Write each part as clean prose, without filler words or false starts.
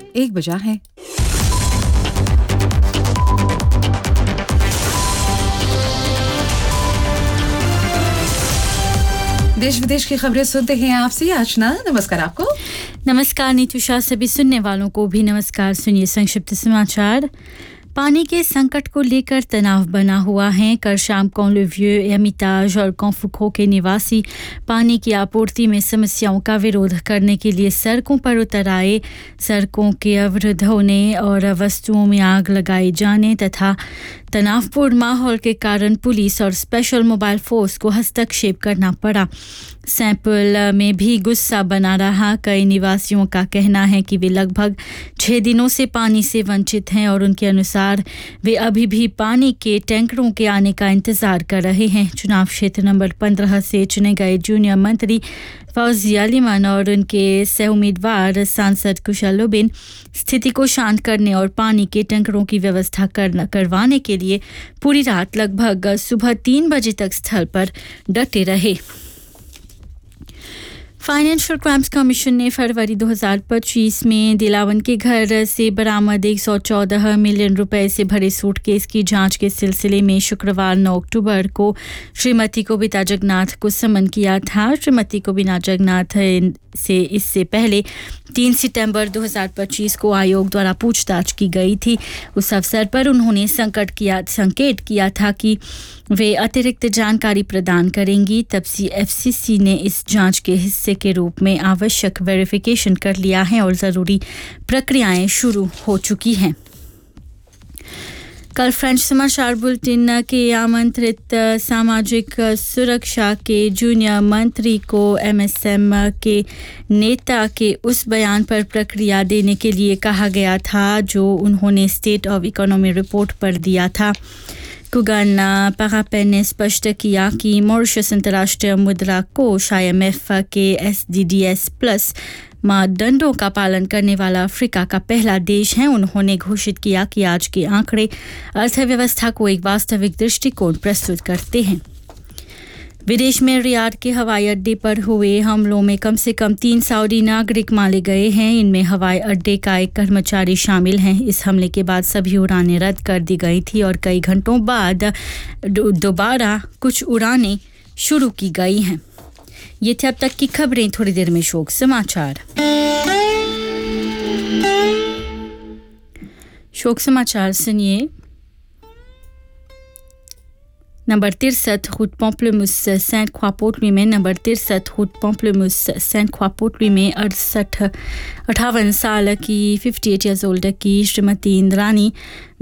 1 बजा है। देश विदेश की खबरें सुनते हैं आपसे याचना। नमस्कार आपको। नमस्कार नीतुषा। सभी सुनने वालों को भी नमस्कार। सुनिए संक्षिप्त समाचार। पानी के संकट को लेकर तनाव बना हुआ है। कल शाम कॉन्लेव्यू, एमिताज और कॉन्फुको के निवासी पानी की आपूर्ति में समस्याओं का विरोध करने के लिए सड़कों पर उतर आए। सड़कों के अवरुद्ध होने और वस्तुओं में आग लगाए जाने तथा तनावपूर्ण माहौल के कारण पुलिस और स्पेशल मोबाइल फोर्स को हस्तक्षेप करना पड़ा। सैंपल में भी गुस्सा बना रहा। कई निवासियों का कहना है कि वे लगभग 6 दिनों से पानी से वंचित हैं और उनके अनुसार वे अभी भी पानी के टैंकरों के आने का इंतजार कर रहे हैं। चुनाव क्षेत्र नंबर 15 से चुने गए जूनियर मंत्री फौजिया लिमन और उनके सह उम्मीदवार सांसद कुशलोबिन स्थिति को शांत करने और पानी के टैंकरों की व्यवस्था करवाने के लिए पूरी रात लगभग सुबह 3 बजे तक स्थल पर डटे रहे। फाइनेंशियल क्राइम्स कमीशन ने फरवरी 2025 में दिलावन के घर से बरामद 114 मिलियन रुपए से भरे सूटकेस की जांच के सिलसिले में शुक्रवार 9 अक्टूबर को श्रीमती कोबिता जगन्नाथ को समन किया था। श्रीमती कोबिता जगन्नाथ से इससे पहले 3 सितंबर 2025 को आयोग द्वारा पूछताछ की गई थी। उस अवसर पर उन्होंने संकेत किया था कि वे अतिरिक्त जानकारी प्रदान करेंगी। तब से एफसीसी ने इस जांच के हिस्से के रूप में आवश्यक वेरिफिकेशन कर लिया है और ज़रूरी प्रक्रियाएं शुरू हो चुकी हैं। कल फ्रेंच समाचार बुलेटिन के आमंत्रित सामाजिक सुरक्षा के जूनियर मंत्री को एमएसएम के नेता के उस बयान पर प्रतिक्रिया देने के लिए कहा गया था जो उन्होंने स्टेट ऑफ इकोनॉमी रिपोर्ट पर दिया था। कुगन पारापेन ने स्पष्ट किया कि मॉरिशस अंतर्राष्ट्रीय मुद्रा कोष IMF के SDDS प्लस मानदंडों का पालन करने वाला अफ्रीका का पहला देश है। उन्होंने घोषित किया कि आज के आंकड़े अर्थव्यवस्था को एक वास्तविक दृष्टिकोण प्रस्तुत करते हैं। विदेश में रियाद के हवाई अड्डे पर हुए हमलों में कम से कम 3 सऊदी नागरिक मारे गए हैं। इनमें हवाई अड्डे का एक कर्मचारी शामिल है। इस हमले के बाद सभी उड़ानें रद्द कर दी गई थी और कई घंटों बाद दोबारा कुछ उड़ानें शुरू की गई हैं। ये थे अब तक की खबरें। थोड़ी देर में शोक समाचार। शोक समाचार सुनिए। नंबर 63 route Pamplemousse Sainte-Croix-Port-Louis में नंबर 63 route Pamplemousse Sainte-Croix-Port-Louis में 58 साल की 58 years old की श्रीमती इंद्रानी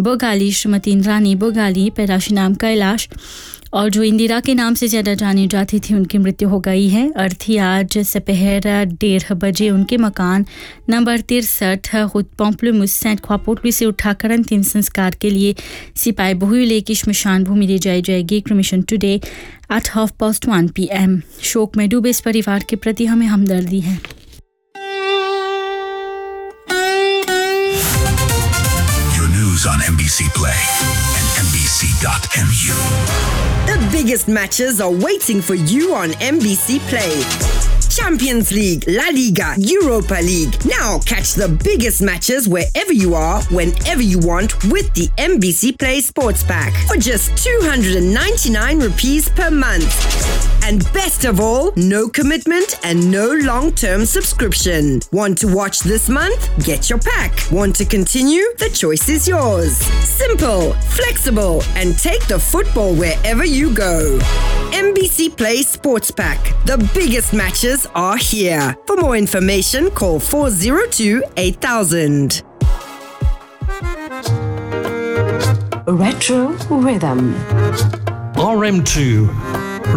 बोगाली पैदाशी नाम कैलाश और जो इंदिरा के नाम से ज़्यादा जानी जाती थी, उनकी मृत्यु हो गई है। अर्थी आज दोपहर 1:30 बजे उनके मकान नंबर 63 route Pamplemousse Sainte-Croix-Port-Louis से उठाकर अंतिम संस्कार के लिए सिपाही बहुले की श्मशान भूमि ले जाई जाएगी। Cremation today at 1:30 PM। शोक में डूबे इस परिवार के प्रति हमें हमदर्दी है। Your news on NBC Play and NBC.mu. The biggest matches are waiting for you on NBC Play. Champions League, La Liga, Europa League. Now catch the biggest matches wherever you are, whenever you want with the NBC Play Sports Pack for just 299 rupees per month. And best of all, no commitment and no long-term subscription. Want to watch this month? Get your pack. Want to continue? The choice is yours. Simple, flexible, and take the football wherever you go. NBC Play Sports Pack. The biggest matches are here. For more information, call 402-8000. Retro Rhythm. RM2